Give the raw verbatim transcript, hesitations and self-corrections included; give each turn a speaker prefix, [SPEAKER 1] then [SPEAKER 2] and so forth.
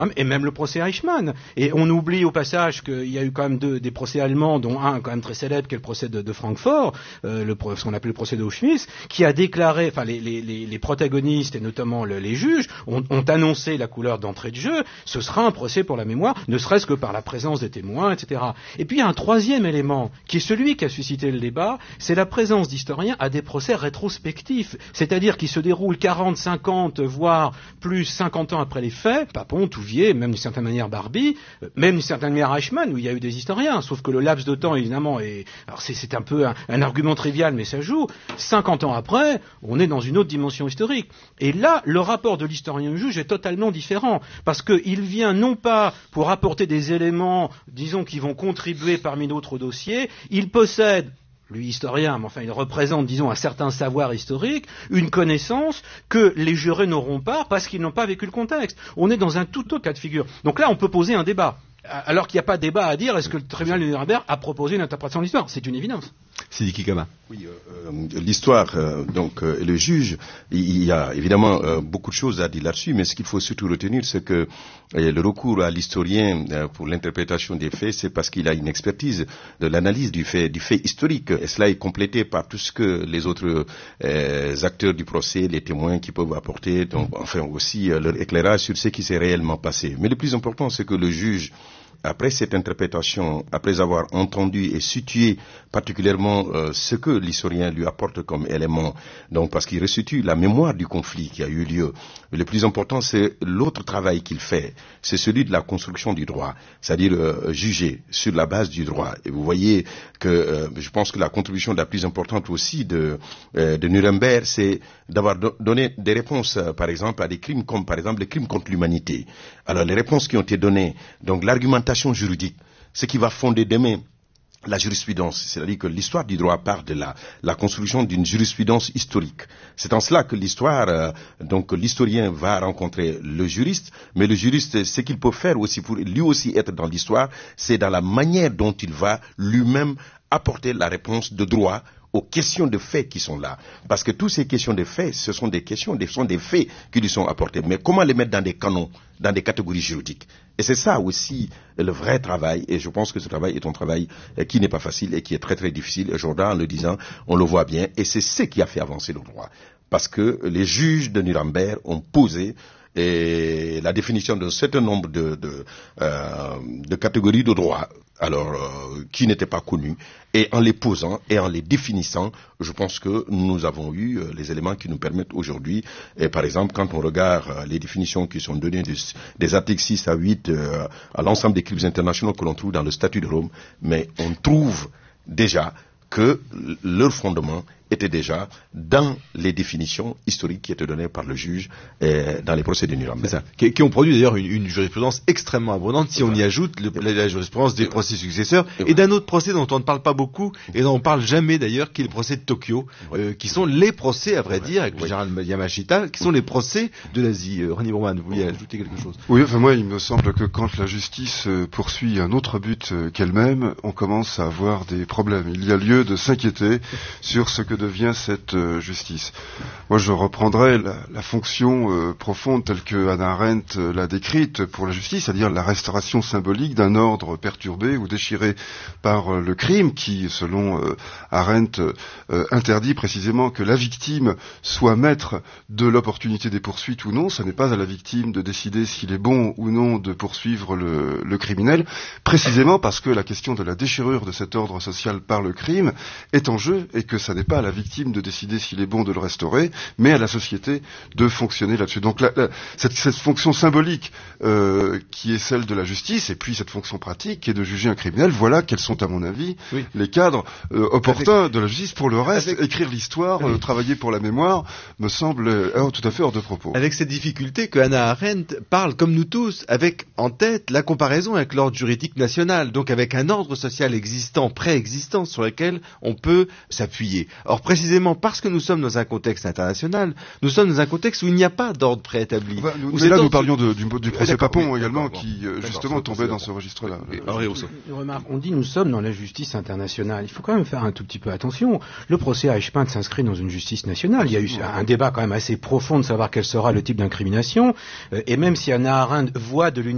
[SPEAKER 1] Et même le procès Eichmann. Et on oublie au passage qu'il y a eu quand même deux, des procès allemands, dont un quand même très célèbre, qui est le procès de, de Francfort, euh, le, ce qu'on appelle le procès d'Auschwitz, qui a déclaré, enfin les, les, les, les protagonistes et notamment le, les juges ont, ont annoncé la couleur d'entrée de jeu. Ce sera un procès pour la mémoire, ne serait-ce que par la présence des témoins, et cetera. Et puis il y a un troisième élément qui est celui qui a suscité le débat, c'est la présence d'historiens à des procès rétrospectifs, c'est-à-dire qui se déroulent quarante, cinquante, voire plus cinquante ans après les faits. Papon, Touvier, même d'une certaine manière Barbie, même d'une certaine manière Eichmann, où il y a eu des historiens, sauf que le laps de temps, évidemment, est, alors c'est, c'est un peu un, un argument trivial, mais ça joue. cinquante ans après, on est dans une autre dimension historique. Et là, le rapport de l'historien au juge est totalement différent, parce qu'il vient non pas pour apporter des éléments, disons, qui vont contribuer parmi d'autres dossiers, il possède, lui historien, mais enfin il représente, disons, un certain savoir historique, une connaissance que les jurés n'auront pas parce qu'ils n'ont pas vécu le contexte. On est dans un tout autre cas de figure. Donc là, on peut poser un débat. Alors qu'il n'y a pas de débat à dire, est-ce que le tribunal de Nuremberg a proposé une interprétation de l'histoire? C'est une évidence.
[SPEAKER 2] Sidiki Kama.
[SPEAKER 3] Oui, euh, l'histoire, euh, donc, euh, et le juge, il y a évidemment euh, beaucoup de choses à dire là-dessus, mais ce qu'il faut surtout retenir, c'est que euh, le recours à l'historien euh, pour l'interprétation des faits, c'est parce qu'il a une expertise de l'analyse du fait, du fait historique. Et cela est complété par tout ce que les autres euh, acteurs du procès, les témoins qui peuvent apporter, donc, enfin aussi euh, leur éclairage sur ce qui s'est réellement passé. Mais le plus important, c'est que le juge, après cette interprétation, après avoir entendu et situé particulièrement euh, ce que l'historien lui apporte comme élément, donc parce qu'il restitue la mémoire du conflit qui a eu lieu, mais le plus important c'est l'autre travail qu'il fait, c'est celui de la construction du droit, c'est-à-dire euh, juger sur la base du droit. Et vous voyez que euh, je pense que la contribution la plus importante aussi de, euh, de Nuremberg, c'est d'avoir do- donné des réponses, euh, par exemple, à des crimes comme par exemple les crimes contre l'humanité. Alors les réponses qui ont été données, donc l'argumentation juridique, ce qui va fonder demain la jurisprudence, c'est-à-dire que l'histoire du droit part de la, la construction d'une jurisprudence historique. C'est en cela que l'histoire, euh, donc l'historien va rencontrer le juriste, mais le juriste, ce qu'il peut faire aussi pour lui aussi être dans l'histoire, c'est dans la manière dont il va lui-même apporter la réponse de droit aux questions de faits qui sont là. Parce que toutes ces questions de faits, ce sont des questions, ce sont des faits qui lui sont apportés. Mais comment les mettre dans des canons, dans des catégories juridiques? Et c'est ça aussi le vrai travail. Et je pense que ce travail est un travail qui n'est pas facile et qui est très très difficile. Et Jordan, en le disant, on le voit bien. Et c'est ce qui a fait avancer le droit. Parce que les juges de Nuremberg ont posé et la définition d'un certain nombre de, de, euh, de catégories de droit, alors euh, qui n'étaient pas connues, et en les posant et en les définissant, je pense que nous avons eu euh, les éléments qui nous permettent aujourd'hui, et par exemple quand on regarde euh, les définitions qui sont données des, des articles six à huit euh, à l'ensemble des crimes internationaux que l'on trouve dans le statut de Rome, mais on trouve déjà que leur fondement était déjà dans les définitions historiques qui étaient données par le juge euh, dans les procès de Nuremberg.
[SPEAKER 2] C'est ça. Qui, qui ont produit d'ailleurs une, une jurisprudence extrêmement abondante si on y ajoute le, la, la jurisprudence des procès successeurs et, et d'un autre procès dont on ne parle pas beaucoup et dont on ne parle jamais d'ailleurs, qui est le procès de Tokyo, euh, qui sont les procès, à vrai dire, avec le général Yamashita, qui sont les procès de l'Asie. Euh, René Bourman, vous vouliez ajouter quelque chose?
[SPEAKER 4] Oui, enfin moi, il me semble que quand la justice euh, poursuit un autre but euh, qu'elle-même, on commence à avoir des problèmes. Il y a lieu de s'inquiéter sur ce que devient cette euh, justice. Moi, je reprendrai la, la fonction euh, profonde telle que Hannah Arendt euh, l'a décrite pour la justice, c'est-à-dire la restauration symbolique d'un ordre perturbé ou déchiré par euh, le crime, qui, selon euh, Arendt, euh, interdit précisément que la victime soit maître de l'opportunité des poursuites ou non. Ce n'est pas à la victime de décider s'il est bon ou non de poursuivre le, le criminel, précisément parce que la question de la déchirure de cet ordre social par le crime est en jeu et que ça n'est pas à la victime de décider s'il est bon de le restaurer, mais à la société de fonctionner là-dessus. Donc la, la, cette, cette fonction symbolique euh, qui est celle de la justice, et puis cette fonction pratique qui est de juger un criminel, voilà quels sont à mon avis oui. les cadres euh, opportuns avec, de la justice. Pour le reste, avec, écrire l'histoire, oui. euh, travailler pour la mémoire, me semble euh, tout à fait hors de propos.
[SPEAKER 2] Avec cette difficulté que Hannah Arendt parle, comme nous tous, avec en tête la comparaison avec l'ordre juridique national, donc avec un ordre social existant, préexistant, sur lequel on peut s'appuyer. Or, précisément parce que nous sommes dans un contexte international, nous sommes dans un contexte où il n'y a pas d'ordre préétabli.
[SPEAKER 4] Enfin, nous, mais là, nous parlions de, du, du procès Papon oui, également, qui euh, justement tombait dans ce registre-là.
[SPEAKER 1] Une remarque, on dit nous sommes dans la justice internationale. Il faut quand même faire un tout petit peu attention. Le procès Eichmann s'inscrit dans une justice nationale. Il y a eu un débat quand même assez profond de savoir quel sera le type d'incrimination. Et même si Hannah Arendt voit de l'unité